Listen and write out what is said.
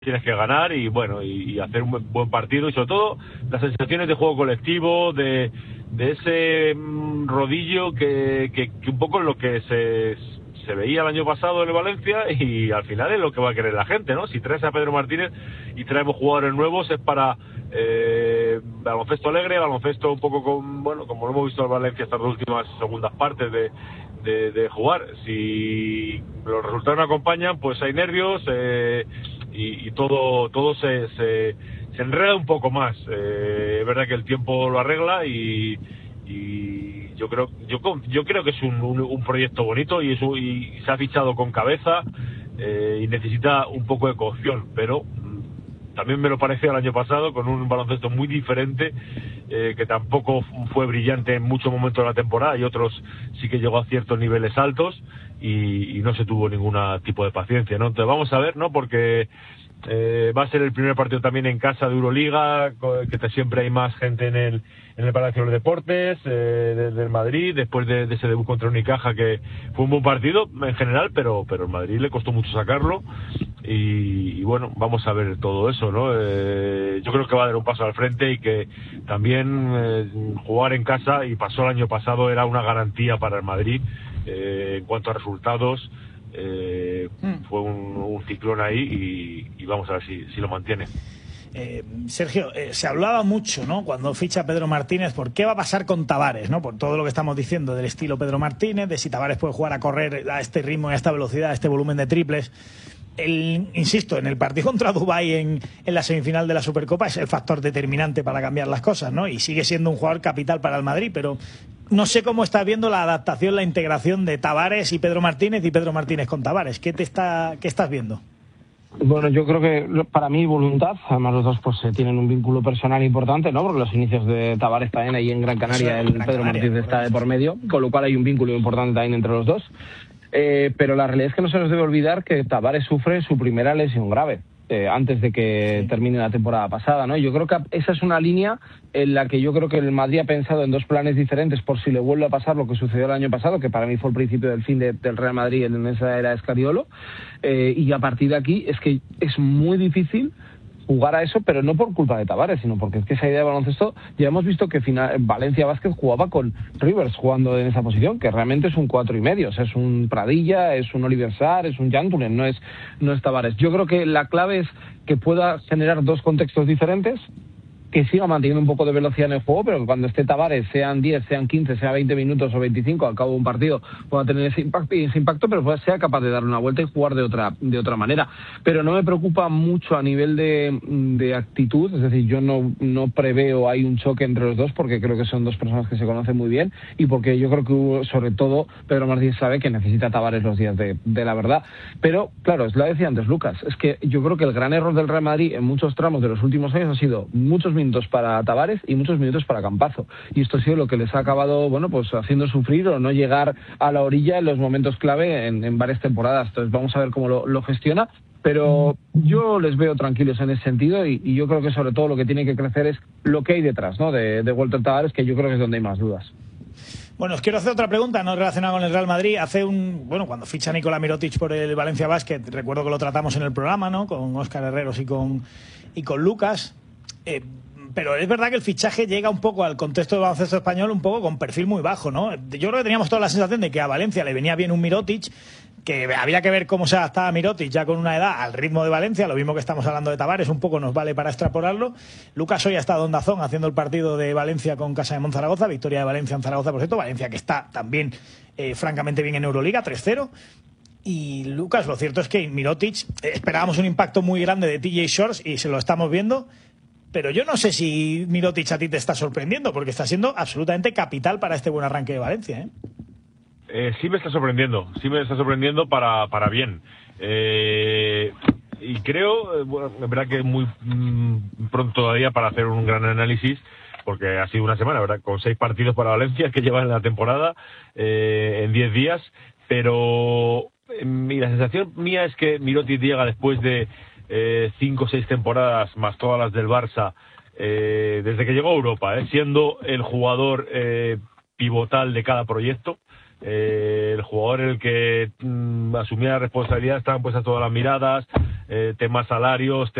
tienes que ganar y bueno, y hacer un buen partido, y sobre todo las sensaciones de juego colectivo, de ese rodillo que un poco es lo que se veía el año pasado en el Valencia, y al final es lo que va a querer la gente, ¿no? Si traes a Pedro Martínez y traemos jugadores nuevos es para baloncesto alegre, baloncesto un poco bueno, como lo hemos visto en Valencia estas dos últimas segundas partes de jugar. Si los resultados no acompañan, pues hay nervios, y todo se enreda un poco más. Es verdad que el tiempo lo arregla, y yo creo que es un proyecto bonito, y se ha fichado con cabeza, y necesita un poco de cocción, pero también me lo pareció el año pasado, con un baloncesto muy diferente, que tampoco fue brillante en muchos momentos de la temporada, y otros sí que llegó a ciertos niveles altos, y no se tuvo ningún tipo de paciencia, ¿no? Entonces vamos a ver, ¿no? Porque va a ser el primer partido también en casa de Euroliga, que siempre hay más gente en el Palacio de los Deportes, del Madrid, después de ese debut contra Unicaja, que fue un buen partido en general, pero el Madrid le costó mucho sacarlo, y bueno, vamos a ver todo eso, ¿no? Yo creo que va a dar un paso al frente, y que también jugar en casa, y pasó el año pasado, era una garantía para el Madrid en cuanto a resultados. Fue un ciclón ahí, y vamos a ver si lo mantiene. Sergio, se hablaba mucho, ¿no?, cuando ficha Pedro Martínez, por qué va a pasar con Tavares, ¿no?, por todo lo que estamos diciendo del estilo Pedro Martínez, de si Tavares puede jugar a correr a este ritmo, a esta velocidad, a este volumen de triples. Insisto, en el partido contra Dubái en la semifinal de la Supercopa es el factor determinante para cambiar las cosas, ¿no? Y sigue siendo un jugador capital para el Madrid, pero no sé cómo estás viendo la adaptación, la integración de Tavares y Pedro Martínez con Tavares. ¿Qué estás viendo? Bueno, yo creo que para mí voluntad, además los dos pues tienen un vínculo personal importante, ¿no? Porque los inicios de Tavares también ahí en Gran Canaria, Pedro Martínez está de por medio, con lo cual hay un vínculo importante también entre los dos. Pero la realidad es que no se nos debe olvidar que Tavares sufre su primera lesión grave antes de que termine la temporada pasada, ¿no? Yo creo que esa es una línea en la que yo creo que el Madrid ha pensado en dos planes diferentes por si le vuelve a pasar lo que sucedió el año pasado, que para mí fue el principio del fin del Real Madrid en esa era de Escariolo, y a partir de aquí es que es muy difícil jugar a eso, pero no por culpa de Tavares, sino porque es que esa idea de baloncesto, ya hemos visto que Valencia Vázquez jugaba con Rivers jugando en esa posición, que realmente es un 4,5, o sea, es un Pradilla, es un Oliver Sarr, es un Jantunen, no es Tavares. Yo creo que la clave es que pueda generar dos contextos diferentes, que siga manteniendo un poco de velocidad en el juego, pero que cuando esté Tavares, sean 10, sean 15, sea 20 minutos o 25 al cabo de un partido, pueda tener ese impacto, pero sea capaz de darle una vuelta y jugar de otra manera. Pero no me preocupa mucho a nivel de actitud, es decir, yo no preveo ahí un choque entre los dos, porque creo que son dos personas que se conocen muy bien, y porque yo creo que sobre todo Pedro Martínez sabe que necesita a Tavares los días de la verdad. Pero claro, es lo decía antes Lucas, es que yo creo que el gran error del Real Madrid en muchos tramos de los últimos años ha sido muchos minutos para Tavares y muchos minutos para Campazzo, y esto ha sido lo que les ha acabado, bueno, pues haciendo sufrir o no llegar a la orilla en los momentos clave en varias temporadas. Entonces vamos a ver cómo lo gestiona, pero yo les veo tranquilos en ese sentido, y yo creo que sobre todo lo que tiene que crecer es lo que hay detrás, ¿no?, de Walter Tavares, que yo creo que es donde hay más dudas. Bueno, os quiero hacer otra pregunta, no relacionada con el Real Madrid. Cuando ficha Nikola Mirotic por el Valencia Basket, recuerdo que lo tratamos en el programa, ¿no?, con Óscar Herreros y con Lucas. Pero es verdad que el fichaje llega un poco al contexto del baloncesto español un poco con perfil muy bajo, ¿no? Yo creo que teníamos toda la sensación de que a Valencia le venía bien un Mirotic, que había que ver cómo se adaptaba Mirotic ya con una edad al ritmo de Valencia, lo mismo que estamos hablando de Tavares, un poco nos vale para extrapolarlo. Lucas hoy ha estado en Dazón haciendo el partido de Valencia con Casa de Monzaragoza, victoria de Valencia en Zaragoza, por cierto, Valencia que está también francamente bien en Euroliga, 3-0. Y Lucas, lo cierto es que Mirotic, esperábamos un impacto muy grande de TJ Shorts y se lo estamos viendo. Pero yo no sé si Mirotic a ti te está sorprendiendo, porque está siendo absolutamente capital para este buen arranque de Valencia, ¿eh? Sí me está sorprendiendo para bien. Y creo, bueno, es verdad que es muy pronto todavía para hacer un gran análisis, porque ha sido una semana, ¿verdad?, con 6 partidos para Valencia que llevan en la temporada, en 10 días, pero la sensación mía es que Mirotic llega después de 5 o 6 temporadas más todas las del Barça, desde que llegó a Europa, siendo el jugador pivotal de cada proyecto, el jugador en el que asumía la responsabilidad, estaban puestas todas las miradas, temas salarios,